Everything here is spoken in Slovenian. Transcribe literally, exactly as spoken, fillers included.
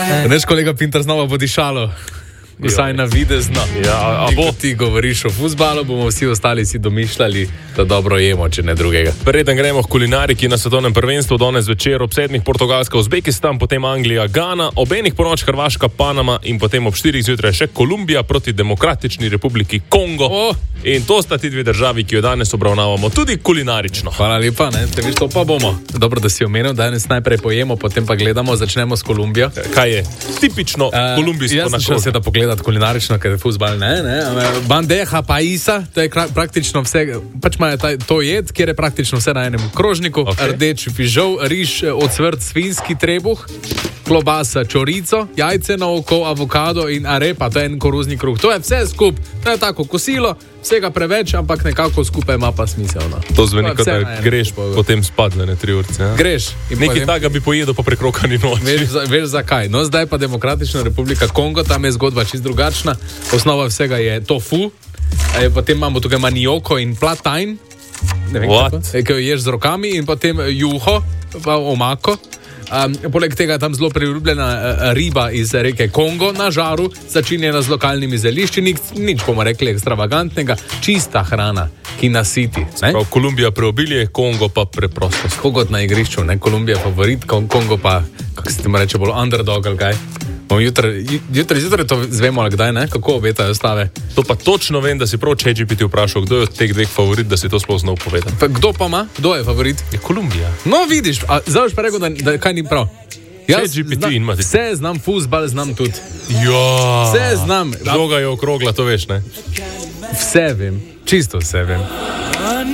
Neš, kolega Pintar, znova bo dišalo. Vsaj na videzno. Ja, a, a bo ti govoriš o fuzbalu, bomo vsi ostali si domišljali, da dobro jemo, če ne drugega. Preden gremo v kulinariki na svetovnem prvenstvu, danes večer ob sedmih Portugalska, Uzbekistan, potem Anglija, Gana, ob enih ponoči Hrvaška, Panama in potem ob štirih zjutraj še Kolumbija proti Demokratični republiki Kongo. Oh. In to sta ti dve državi, ki jo danes obravnavamo tudi kulinarično. Hvala lepa, ne, te viš, to pa bomo. Dobro, da si omenil, danes najprej pojemo, potem pa gledamo, začnemo s Kolumbijo. Kaj je tipično uh, kolumbijsko na šolo? Jaz sem se da pogledati kulinarično, ker je fuzbal, ne, ne. Bandeja paisa, to je praktično vse, pač imajo to jed, kjer je praktično vse na enem krožniku, okay. Rdeč fižol, riž, ocvrt, svinski trebuh, klobasa, čorico, jajce na oko, avokado in arepa, to je en koruzni kruh. To je vse skup, to je tako kosilo, vsega preveč, ampak nekako skupaj ima pa smisel. No. To zveni, kot da greš, potem spadne ne tri urce. Ja? Greš. Nekaj takega bi pojedel po prekrokani noči. Veš, veš zakaj? No, zdaj pa Demokratična republika Kongo, tam je zgodba čist drugačna. Osnova vsega je tofu, potem imamo tukaj manioko in platajn, ne vem, kaj, ki jo ješ z rokami, in potem juho, pa omako. Um, poleg tega je tam zelo priljubljena uh, riba iz reke Kongo na žaru, začinjena z lokalnimi zelišči, nič, nič bomo rekli ekstravagantnega, čista hrana, ki nasiti. Prav, Kolumbija preobilje, Kongo pa preprostost. Kot na igrišču, ne? Kolumbija favorit, Kongo pa, kako se ti reče, bolj underdog ali kaj. Jutri, jutri, jutri to zvemo, ali kdaj, ne? Kako obetajo stave. To pa točno vem, da si prav ChatGPT vprašal, kdo je od teh dveh favorit, da si to sploh znal povedati. Pa kdo pa ima? Kdo je favorit? Je Kolumbija. No, vidiš, a zdaj boš pa rekel, da, da kaj ni prav. ChatGPT in mati. Vse znam, fuzbal znam tudi. Ja. Vse znam. Žoga je okrogla, to veš, ne? Vse vem, čisto vse vem.